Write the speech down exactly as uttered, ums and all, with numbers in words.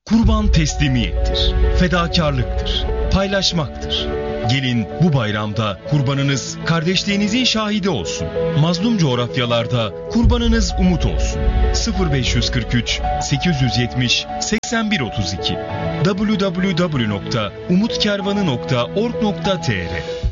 Kurban teslimiyettir, fedakarlıktır, paylaşmaktır. Gelin bu bayramda kurbanınız kardeşliğinizin şahidi olsun. Mazlum coğrafyalarda kurbanınız umut olsun. sıfır beş kırk üç sekiz yüz yetmiş seksen bir otuz iki double-u double-u double-u nokta umut kervanı nokta org nokta tr